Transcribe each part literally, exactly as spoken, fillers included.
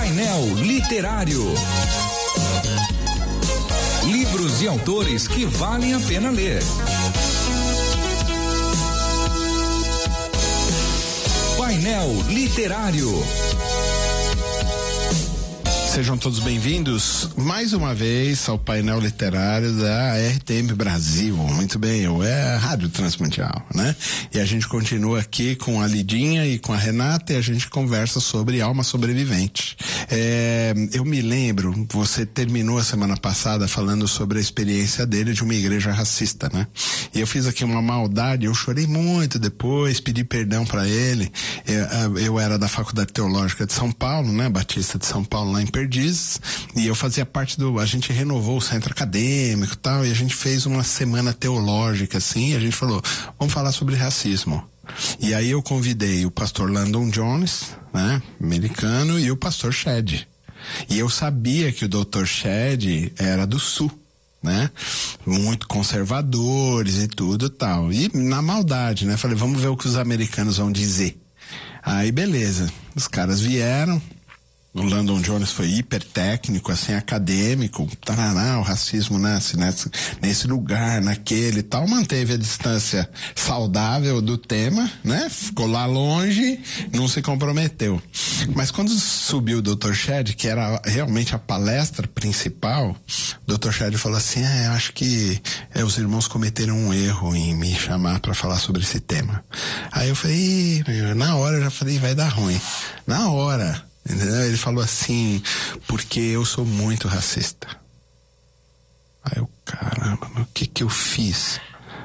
Painel Literário. Livros e autores que valem a pena ler. Painel Literário. Sejam todos bem-vindos mais uma vez ao painel literário da R T M Brasil. Muito bem, é a Rádio Transmundial, né? E a gente continua aqui com a Lidinha e com a Renata e a gente conversa sobre Alma Sobrevivente. É, eu me lembro, você terminou a semana passada falando sobre a experiência dele de uma igreja racista, né? E eu fiz aqui uma maldade, eu chorei muito depois, pedi perdão para ele. Eu, eu era da Faculdade Teológica de São Paulo, né? Batista de São Paulo, lá em Perdizes. E eu fazia parte do, a gente renovou o centro acadêmico e tal, e a gente fez uma semana teológica assim, e a gente falou, vamos falar sobre racismo. E aí eu convidei o pastor Landon Jones, né, americano, e o pastor Shed. E eu sabia que o doutor Shed era do Sul, né, muito conservadores e tudo e tal. E na maldade, né, falei, vamos ver o que os americanos vão dizer. Aí beleza, os caras vieram. O Landon Jones foi hiper técnico, assim, acadêmico, tarará, o racismo nesse, nesse, nesse lugar, naquele e tal, manteve a distância saudável do tema, né? Ficou lá longe, não se comprometeu. Mas quando subiu o doutor Shed, que era realmente a palestra principal, o doutor Shed falou assim, é, acho que é, os irmãos cometeram um erro em me chamar para falar sobre esse tema. Aí eu falei, na hora eu já falei, vai dar ruim. Na hora. Entendeu? Ele falou assim, porque eu sou muito racista. Aí eu, caramba, o que que eu fiz?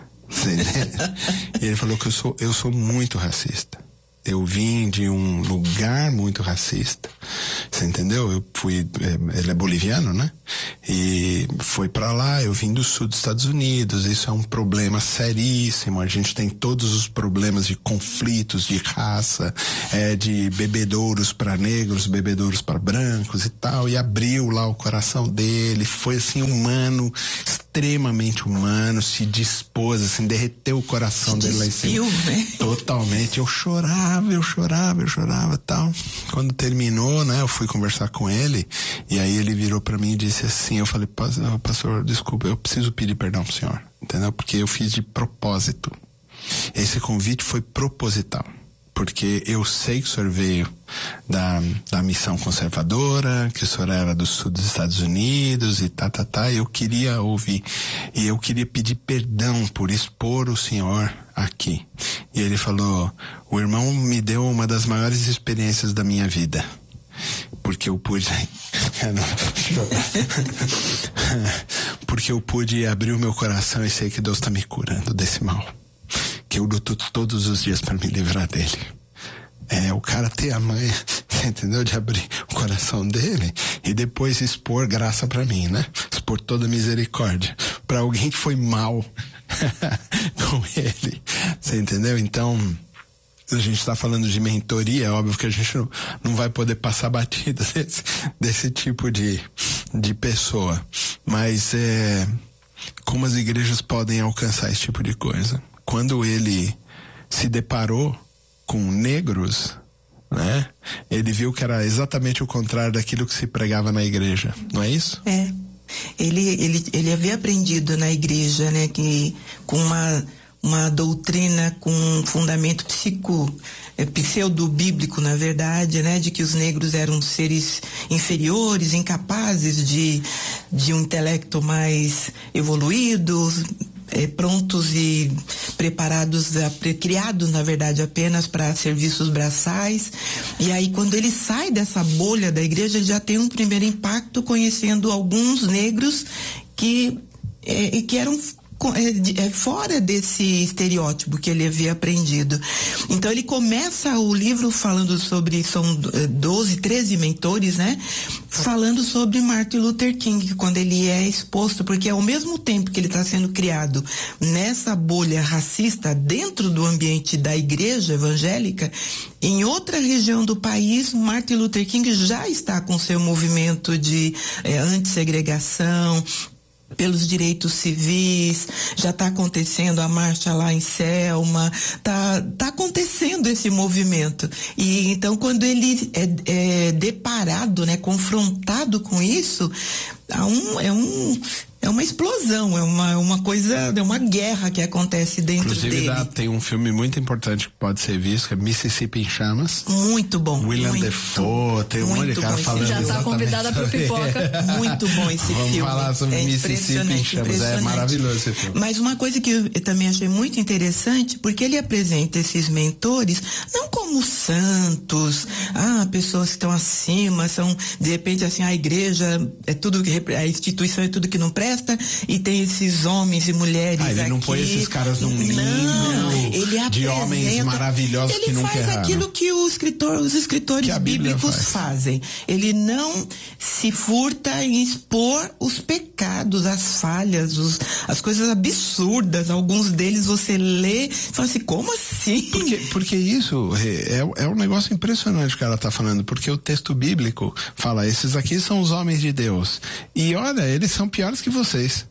E ele falou que eu sou, eu sou muito racista. Eu vim de um lugar muito racista. Você entendeu? Eu fui, ele é boliviano, né? E foi pra lá, eu vim do sul dos Estados Unidos, isso é um problema seríssimo, a gente tem todos os problemas de conflitos, de raça, é, de bebedouros para negros, bebedouros para brancos e tal, e abriu lá o coração dele, foi assim humano, extremamente humano, se dispôs, assim, derreteu o coração dele lá em cima. Né? Totalmente, eu chorava, eu chorava, eu chorava e tal. Quando terminou, né, eu fui conversar com ele, e aí ele virou pra mim e disse assim, eu falei, pastor, desculpa, eu preciso pedir perdão pro senhor, entendeu? Porque eu fiz de propósito. Esse convite foi proposital, porque eu sei que o senhor veio da, da missão conservadora, que o senhor era do sul dos Estados Unidos e tá, tá, tá, eu queria ouvir, e eu queria pedir perdão por expor o senhor aqui. E ele falou, o irmão me deu uma das maiores experiências da minha vida, porque eu pude porque eu pude abrir o meu coração e sei que Deus está me curando desse mal, que eu luto todos os dias para me livrar dele. É, o cara ter a mãe, entendeu? De abrir o coração dele e depois expor graça para mim, né? Expor toda a misericórdia para alguém que foi mal com ele, você entendeu? Então, a gente está falando de mentoria, é óbvio que a gente não, não vai poder passar batida desse, desse tipo de, de pessoa. Mas é, como as igrejas podem alcançar esse tipo de coisa? Quando ele se deparou com negros, né? Ele viu que era exatamente o contrário daquilo que se pregava na igreja, não é isso? É. Ele, ele, ele havia aprendido na igreja, né? Que com uma... uma doutrina com um fundamento psico, é, pseudo-bíblico, na verdade, né, de que os negros eram seres inferiores, incapazes de, de um intelecto mais evoluído, é, prontos e preparados, a, criados, na verdade, apenas para serviços braçais. E aí, quando ele sai dessa bolha da igreja, ele já tem um primeiro impacto conhecendo alguns negros que, é, que eram É, é, fora desse estereótipo que ele havia aprendido. Então ele começa o livro falando sobre, são doze, treze mentores, né? Falando sobre Martin Luther King, quando ele é exposto, porque ao mesmo tempo que ele está sendo criado nessa bolha racista dentro do ambiente da igreja evangélica, em outra região do país, Martin Luther King já está com seu movimento de é, antissegregação, pelos direitos civis, já está acontecendo a marcha lá em Selma, tá, tá acontecendo esse movimento. E então quando ele é, é deparado, né, confrontado com isso, há um, é um é uma explosão, é uma, uma coisa, é uma guerra que acontece dentro Inclusive, dele. Inclusive, tem um filme muito importante que pode ser visto, que é Mississippi em Chamas. Muito bom. William muito, Defoe, tem um monte de cara falando. Já está convidada para o Pipoca. Muito bom esse Vamos filme. Vamos falar sobre é Mississippi em Chamas, é maravilhoso esse filme. Mas uma coisa que eu, eu também achei muito interessante, porque ele apresenta esses mentores não como santos, ah, pessoas que estão acima, são, de repente, assim, a igreja é tudo que, a instituição é tudo que não presta, e tem esses homens e mulheres ah, ele aqui. não põe esses caras num nível ele de homens maravilhosos que nunca erraram. Ele faz aquilo que o escritor, os escritores bíblicos faz. fazem. Ele não se furta em expor os pecados, as falhas, os, as coisas absurdas. Alguns deles você lê e fala assim, como assim? Porque, porque isso é, é um negócio impressionante que ela está falando, porque o texto bíblico fala, esses aqui são os homens de Deus. E olha, eles são piores que vocês.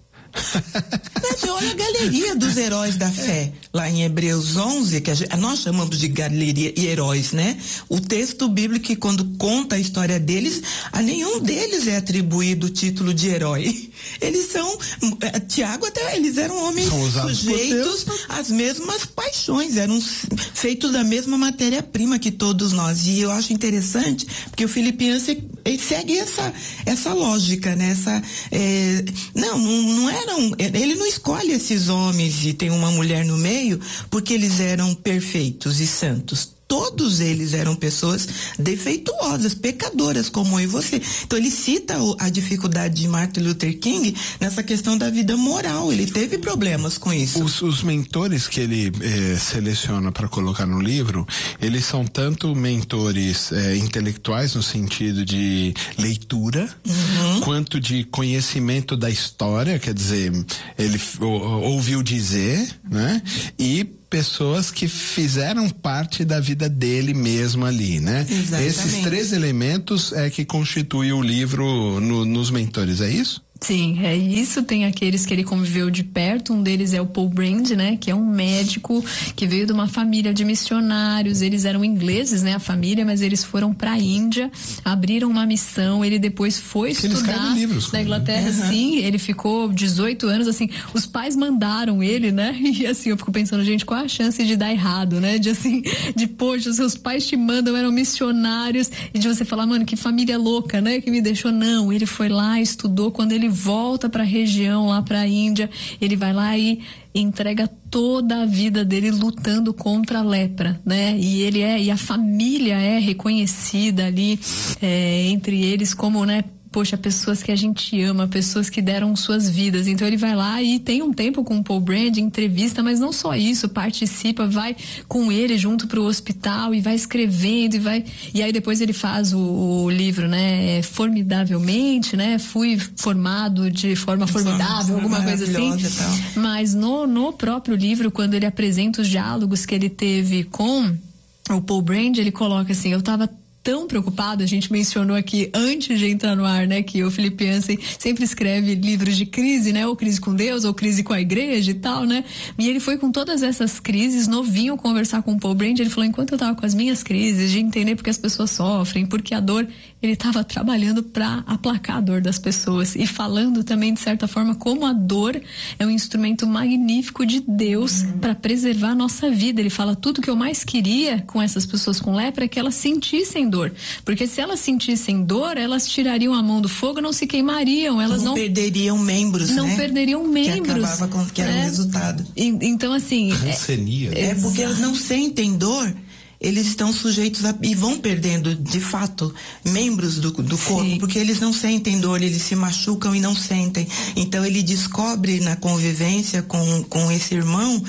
Mas olha a galeria dos heróis da fé, lá em Hebreus onze, que a gente, nós chamamos de galeria e heróis, né? O texto bíblico, que quando conta a história deles, a nenhum deles é atribuído o título de herói. Eles são, Tiago até, eles eram homens sujeitos às mesmas paixões, eram feitos da mesma matéria-prima que todos nós. E eu acho interessante, porque o Filipenses, ele segue essa, essa lógica, né? Essa, é, não, não é Eram, ele não escolhe esses homens e tem uma mulher no meio porque eles eram perfeitos e santos. Todos eles eram pessoas defeituosas, pecadoras, como eu e você. Então ele cita a dificuldade de Martin Luther King nessa questão da vida moral. Ele teve problemas com isso. Os, os mentores que ele eh, seleciona para colocar no livro, eles são tanto mentores eh, intelectuais no sentido de leitura, uhum. quanto de conhecimento da história, quer dizer, ele ouviu dizer, né? E pessoas que fizeram parte da vida dele mesmo ali, né? Exatamente. Esses três elementos é que constituem o livro no, nos mentores, é isso? Sim, é isso. Tem aqueles que ele conviveu de perto. Um deles é o Paul Brand, né? Que é um médico que veio de uma família de missionários. Eles eram ingleses, né? A família, mas eles foram para a Índia, abriram uma missão. Ele depois foi que estudar livros, na Inglaterra. Uhum. Sim, ele ficou dezoito anos, assim. Os pais mandaram ele, né? E assim, eu fico pensando, gente, qual a chance de dar errado, né? De assim, de poxa, seus pais te mandam, eram missionários, e de você falar, mano, que família louca, né? Que me deixou. Não, ele foi lá, estudou. Quando ele volta para a região, lá para a Índia, ele vai lá e entrega toda a vida dele lutando contra a lepra, né? E ele é, e a família é reconhecida ali é, entre eles como, né? Poxa, pessoas que a gente ama, pessoas que deram suas vidas. Então ele vai lá e tem um tempo com o Paul Brand, entrevista, mas não só isso, participa, vai com ele junto pro hospital e vai escrevendo e vai... E aí depois ele faz o, o livro, né? Formidavelmente, né? Fui formado de forma formidável, alguma coisa assim. Tal. Mas no, no próprio livro, quando ele apresenta os diálogos que ele teve com o Paul Brand, ele coloca assim, eu tava tão preocupado, a gente mencionou aqui antes de entrar no ar, né, que o Filipenses sempre escreve livros de crise, né, ou crise com Deus, ou crise com a igreja e tal, né, e ele foi com todas essas crises, novinho, conversar com o Paul Brand, ele falou, enquanto eu tava com as minhas crises, de entender porque as pessoas sofrem, porque a dor, ele tava trabalhando para aplacar a dor das pessoas, e falando também, de certa forma, como a dor é um instrumento magnífico de Deus uhum. para preservar a nossa vida. Ele fala, tudo que eu mais queria com essas pessoas com lepra é que elas sentissem dor, porque se elas sentissem dor, elas tirariam a mão do fogo, não se queimariam, elas não, não perderiam membros, não né? perderiam membros, que acabava com, que era o é, resultado. E, então assim, Rancenia. É, é porque elas não sentem dor, eles estão sujeitos a, e vão perdendo, de fato, membros do, do corpo, Sim. porque eles não sentem dor, eles se machucam e não sentem. Então ele descobre na convivência com, com esse irmão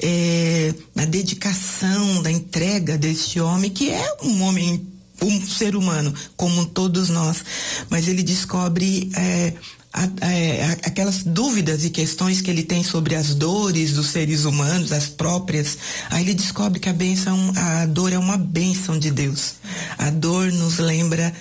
é, a dedicação, da entrega deste homem, que é um homem, um ser humano, como todos nós, mas ele descobre é, A, a, aquelas dúvidas e questões que ele tem sobre as dores dos seres humanos, as próprias. Aí ele descobre que a bênção, a dor é uma bênção de Deus. A dor nos lembra o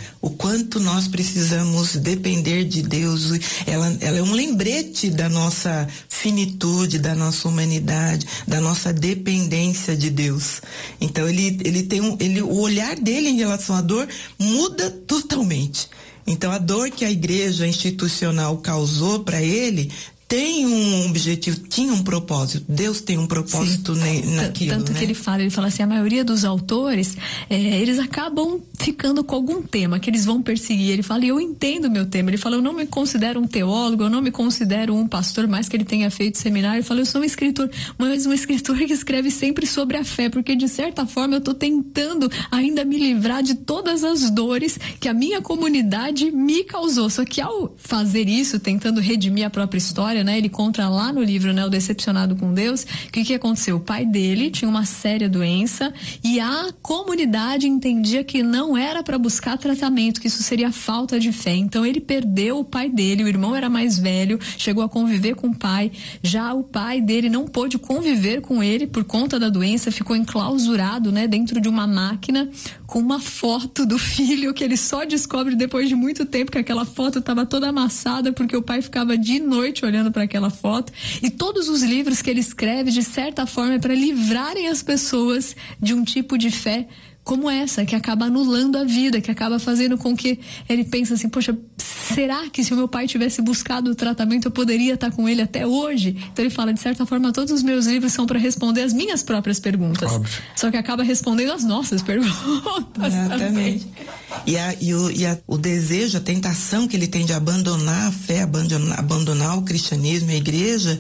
quanto nós precisamos depender de Deus. Ela, ela é um lembrete da nossa finitude, da nossa humanidade, da nossa dependência de Deus. Então ele, ele tem um, ele, o olhar dele em relação à dor muda totalmente. Então a dor que a igreja institucional causou para ele tem um objetivo, tinha um propósito. Deus tem um propósito ne, naquilo, Tanto né? que ele fala, ele fala assim, a maioria dos autores, é, eles acabam ficando com algum tema que eles vão perseguir. Ele fala, e eu entendo o meu tema. Ele fala, eu não me considero um teólogo, eu não me considero um pastor, mais que ele tenha feito seminário. Ele fala, eu sou um escritor, mas um escritor que escreve sempre sobre a fé, porque de certa forma eu estou tentando ainda me livrar de todas as dores que a minha comunidade me causou. Só que ao fazer isso, tentando redimir a própria história, né? Ele conta lá no livro, né, O Decepcionado com Deus, que o que aconteceu? O pai dele tinha uma séria doença e a comunidade entendia que não era para buscar tratamento, que isso seria falta de fé. Então ele perdeu o pai dele, o irmão era mais velho, chegou a conviver com o pai, já o pai dele não pôde conviver com ele por conta da doença, ficou enclausurado, né, dentro de uma máquina com uma foto do filho que ele só descobre depois de muito tempo que aquela foto estava toda amassada porque o pai ficava de noite olhando para aquela foto. E todos os livros que ele escreve, de certa forma, é para livrarem as pessoas de um tipo de fé como essa, que acaba anulando a vida, que acaba fazendo com que ele pense assim, poxa, será que se o meu pai tivesse buscado o tratamento eu poderia estar com ele até hoje? Então ele fala, de certa forma, todos os meus livros são para responder as minhas próprias perguntas. Óbvio. Só que acaba respondendo as nossas perguntas. Exatamente. E, a, e, o, e a, o desejo, a tentação que ele tem de abandonar a fé, abandonar, abandonar o cristianismo, a igreja,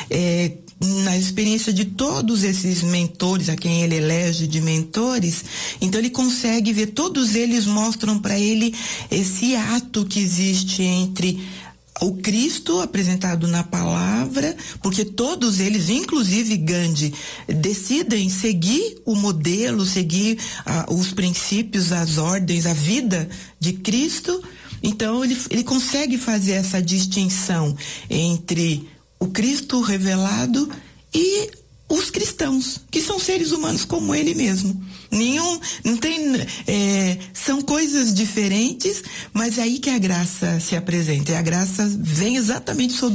é, na experiência de todos esses mentores, a quem ele elege de mentores, então ele consegue ver, todos eles mostram para ele esse ato que existe entre o Cristo apresentado na palavra, porque todos eles, inclusive Gandhi, decidem seguir o modelo, seguir ah, os princípios, as ordens, a vida de Cristo. Então ele, ele consegue fazer essa distinção entre o Cristo revelado e os cristãos, que são seres humanos como ele mesmo. Nenhum, não tem, é, são coisas diferentes, mas é aí que a graça se apresenta. E a graça vem exatamente sobre